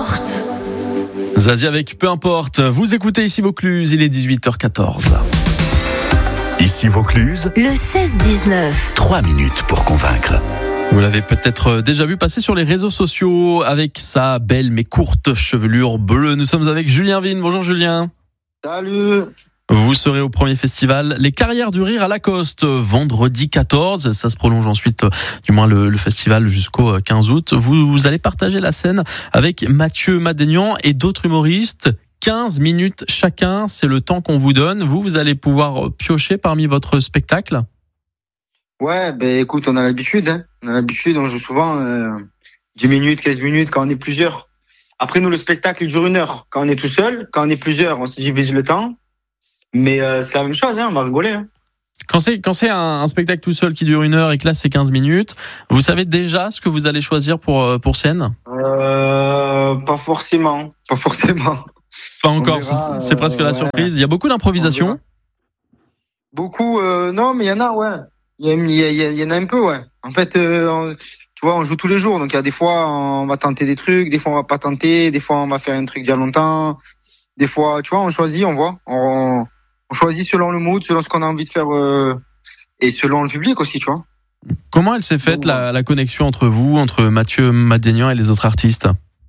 importe. Zazie avec Peu importe. Vous écoutez ici Vaucluse, il est 18h14. Ici Vaucluse, Le 16-19. 3 minutes pour convaincre. Vous l'avez peut-être déjà vu passer sur les réseaux sociaux avec sa belle mais courte chevelure bleue. Nous sommes avec Julien Vigne. Bonjour Julien. Salut. Vous serez au premier festival Les Carrières du Rire à Lacoste, vendredi 14. Ça se prolonge ensuite, du moins le festival jusqu'au 15 août. Vous allez partager la scène avec Mathieu Madénian et d'autres humoristes. 15 minutes chacun, c'est le temps qu'on vous donne. Vous allez pouvoir piocher parmi votre spectacle. Ouais, écoute, on a l'habitude. On joue souvent 10 minutes, 15 minutes quand on est plusieurs. Après, nous, le spectacle, il dure 1 heure. Quand on est tout seul, quand on est plusieurs, on se divise le temps. Mais c'est la même chose, on va rigoler. Quand c'est un spectacle tout seul qui dure 1 heure et que là, c'est 15 minutes, vous savez déjà ce que vous allez choisir pour scène ? Pas forcément. Pas encore, verra, c'est presque la surprise. Il y a beaucoup d'improvisation. Beaucoup, non, mais il y en a, ouais. Il y en a un peu, ouais. En fait, tu vois, on joue tous les jours. Donc, il y a des fois, on va tenter des trucs, des fois, on va pas tenter, des fois, on va faire un truc d'il y a longtemps. Des fois, tu vois, on choisit, on voit. On choisit selon le mood, selon ce qu'on a envie de faire et selon le public aussi, tu vois. Comment elle s'est faite, la connexion entre vous, entre Mathieu Madénian et les autres artistes ?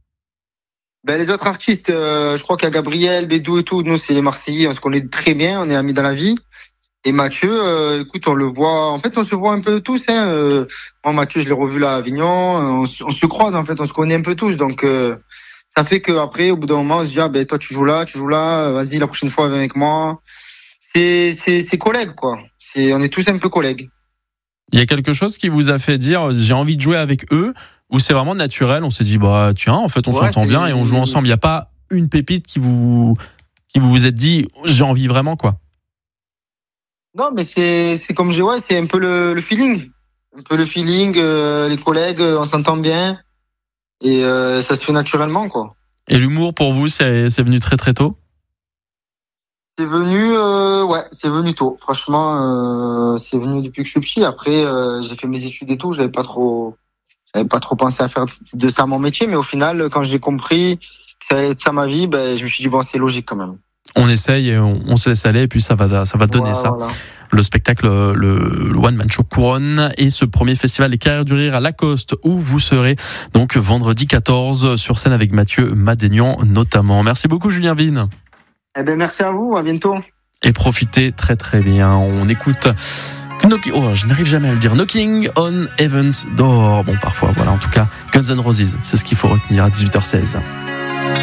Les autres artistes, je crois qu'il y a Gabriel, Bédou et tout. Nous, c'est les Marseillais, on se connaît très bien, on est amis dans la vie. Et Mathieu, écoute, on le voit. En fait, on se voit un peu tous. Moi, Mathieu, je l'ai revu là à Avignon. On se croise, en fait, on se connaît un peu tous. Donc, ça fait qu'après, au bout d'un moment, on se dit, toi, tu joues là. Vas-y, la prochaine fois, viens avec moi. C'est collègues, quoi. On est tous un peu collègues. Il y a quelque chose qui vous a fait dire, j'ai envie de jouer avec eux, ou c'est vraiment naturel, on s'est dit, tiens, en fait, on s'entend bien et on joue ensemble. Il n'y a pas une pépite qui vous êtes dit, j'ai envie vraiment, quoi. Non, mais c'est comme c'est un peu le feeling. Un peu le feeling, les collègues, on s'entend bien. Et ça se fait naturellement, quoi. Et l'humour, pour vous, c'est venu très très tôt ? C'est venu tôt. Franchement, c'est venu depuis que je suis petit. Après, j'ai fait mes études et tout. J'avais pas trop pensé à faire de ça mon métier. Mais au final, quand j'ai compris que ça allait être ça ma vie, je me suis dit, c'est logique quand même. On essaye et on se laisse aller et puis ça va donner ça. Voilà. Le spectacle, le One Man Show Couronne et ce premier festival Les Carrières du Rire à Lacoste où vous serez donc vendredi 14 sur scène avec Mathieu Madénian notamment. Merci beaucoup Julien Vigne. Merci à vous, à bientôt. Et profitez très très bien. On écoute je n'arrive jamais à le dire. Knocking on Heaven's Door. Bon, parfois, voilà, en tout cas, Guns N' Roses, c'est ce qu'il faut retenir à 18h16.